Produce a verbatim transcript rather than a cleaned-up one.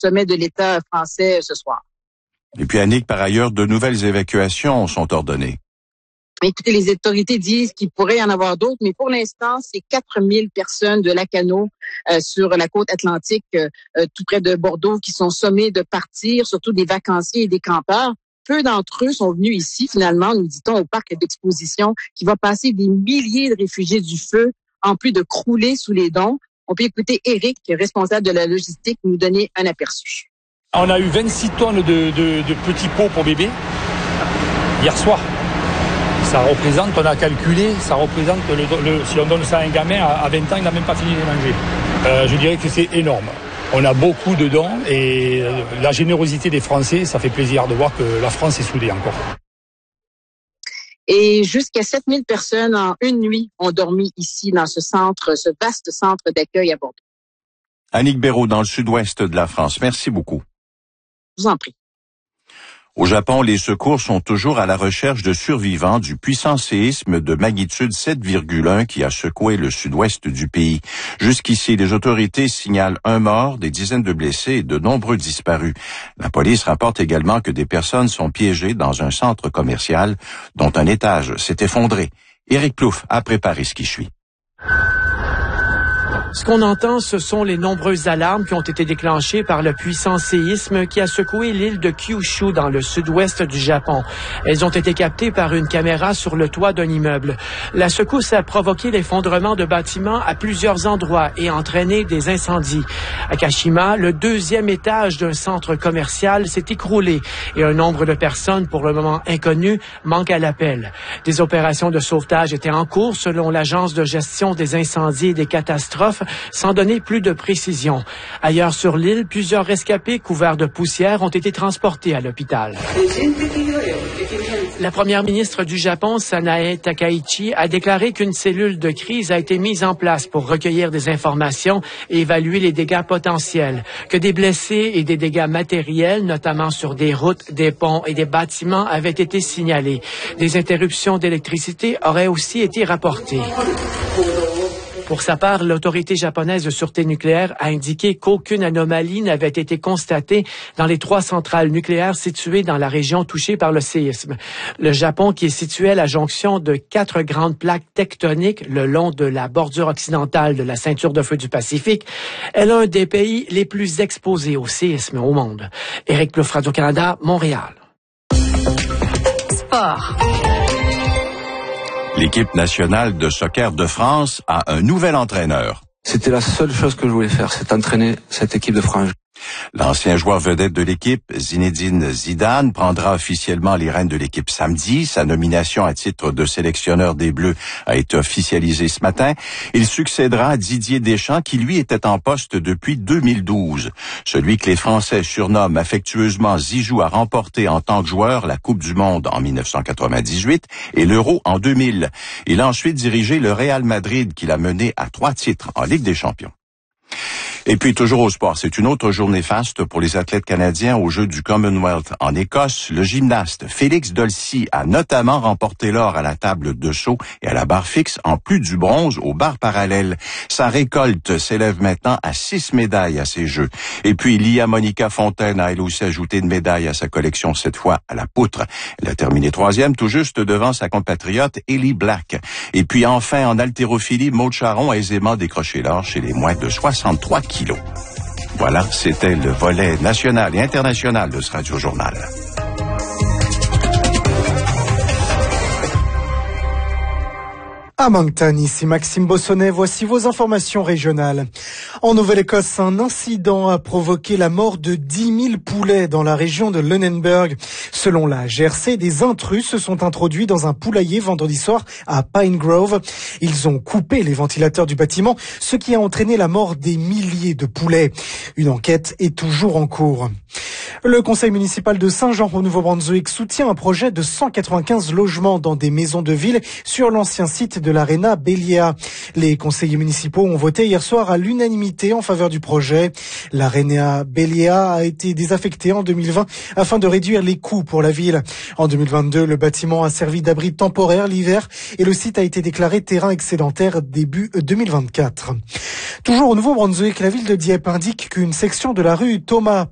sommet de l'État français ce soir. Et puis, Annick, par ailleurs, de nouvelles évacuations sont ordonnées. Écoutez, les autorités disent qu'il pourrait y en avoir d'autres, mais pour l'instant, c'est quatre mille personnes de Lacano euh, sur la côte atlantique, euh, tout près de Bordeaux, qui sont sommées de partir, surtout des vacanciers et des campeurs. Peu d'entre eux sont venus ici, finalement, nous dit-on, au parc d'exposition, qui va passer des milliers de réfugiés du feu, en plus de crouler sous les dons. On peut écouter Eric, responsable de la logistique, nous donner un aperçu. On a eu vingt-six tonnes de, de, de petits pots pour bébés hier soir. Ça représente, on a calculé, ça représente, le, le, si on donne ça à un gamin, à vingt ans, il n'a même pas fini de les manger. Euh, je dirais que c'est énorme. On a beaucoup de dons et la générosité des Français, ça fait plaisir de voir que la France est soudée encore. Et jusqu'à sept mille personnes en une nuit ont dormi ici dans ce centre, ce vaste centre d'accueil à Bordeaux. Annick Béraud, dans le sud-ouest de la France. Merci beaucoup. Je vous en prie. Au Japon, les secours sont toujours à la recherche de survivants du puissant séisme de magnitude sept virgule un qui a secoué le sud-ouest du pays. Jusqu'ici, les autorités signalent un mort, des dizaines de blessés et de nombreux disparus. La police rapporte également que des personnes sont piégées dans un centre commercial dont un étage s'est effondré. Éric Plouffe a préparé ce qui suit. Ce qu'on entend, ce sont les nombreuses alarmes qui ont été déclenchées par le puissant séisme qui a secoué l'île de Kyushu dans le sud-ouest du Japon. Elles ont été captées par une caméra sur le toit d'un immeuble. La secousse a provoqué l'effondrement de bâtiments à plusieurs endroits et entraîné des incendies. À Kashima, le deuxième étage d'un centre commercial s'est écroulé et un nombre de personnes, pour le moment inconnues, manque à l'appel. Des opérations de sauvetage étaient en cours selon l'Agence de gestion des incendies et des catastrophes, sans donner plus de précision. Ailleurs sur l'île, plusieurs rescapés couverts de poussière ont été transportés à l'hôpital. La première ministre du Japon, Sanae Takaichi, a déclaré qu'une cellule de crise a été mise en place pour recueillir des informations et évaluer les dégâts potentiels, que des blessés et des dégâts matériels, notamment sur des routes, des ponts et des bâtiments, avaient été signalés. Des interruptions d'électricité auraient aussi été rapportées. Pour sa part, l'autorité japonaise de sûreté nucléaire a indiqué qu'aucune anomalie n'avait été constatée dans les trois centrales nucléaires situées dans la région touchée par le séisme. Le Japon, qui est situé à la jonction de quatre grandes plaques tectoniques le long de la bordure occidentale de la ceinture de feu du Pacifique, est l'un des pays les plus exposés au séisme au monde. Éric Plouffe, Radio-Canada, Montréal. Sport. L'équipe nationale de soccer de France a un nouvel entraîneur. C'était la seule chose que je voulais faire, c'est entraîner cette équipe de France. L'ancien joueur vedette de l'équipe, Zinedine Zidane, prendra officiellement les rênes de l'équipe samedi. Sa nomination à titre de sélectionneur des Bleus a été officialisée ce matin. Il succédera à Didier Deschamps, qui lui était en poste depuis deux mille douze. Celui que les Français surnomment affectueusement Zizou a remporté en tant que joueur la Coupe du Monde en dix-neuf cent quatre-vingt-dix-huit et l'Euro en deux mille. Il a ensuite dirigé le Real Madrid, qu'il a mené à trois titres en Ligue des Champions. Et puis, toujours au sport, c'est une autre journée faste pour les athlètes canadiens aux Jeux du Commonwealth en Écosse. Le gymnaste Félix Dolcy a notamment remporté l'or à la table de saut et à la barre fixe, en plus du bronze aux barres parallèles. Sa récolte s'élève maintenant à six médailles à ces Jeux. Et puis, Lia Monica Fontaine a elle aussi ajouté une médaille à sa collection, cette fois à la poutre. Elle a terminé troisième, tout juste devant sa compatriote Ellie Black. Et puis, enfin, en haltérophilie, Maud Charon a aisément décroché l'or chez les moins de soixante-trois kilos. Voilà, c'était le volet national et international de ce Radio-Journal. À Moncton, ici Maxime Bossonnet, voici vos informations régionales. En Nouvelle-Écosse, un incident a provoqué la mort de dix mille poulets dans la région de Lunenburg. Selon la G R C, des intrus se sont introduits dans un poulailler vendredi soir à Pine Grove. Ils ont coupé les ventilateurs du bâtiment, ce qui a entraîné la mort des milliers de poulets. Une enquête est toujours en cours. Le conseil municipal de Saint-Jean au Nouveau-Brunswick soutient un projet de cent quatre-vingt-quinze logements dans des maisons de ville sur l'ancien site de l'Arena Béliea. Les conseillers municipaux ont voté hier soir à l'unanimité en faveur du projet. L'Arena Béliea a été désaffectée en deux mille vingt afin de réduire les coûts pour la ville. En deux mille vingt-deux, le bâtiment a servi d'abri temporaire l'hiver et le site a été déclaré terrain excédentaire début deux mille vingt-quatre. Toujours au Nouveau-Brunswick, la ville de Dieppe indique qu'une section de la rue Thomas